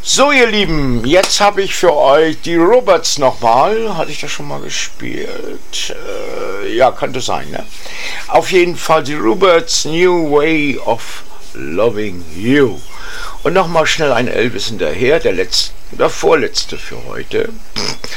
So, ihr Lieben, jetzt habe ich für euch die Roberts nochmal. Hatte ich das schon mal gespielt? Ja, könnte sein, ne? Auf jeden Fall die Roberts New Way of Loving You. Und nochmal schnell ein Elvis hinterher, der vorletzte für heute.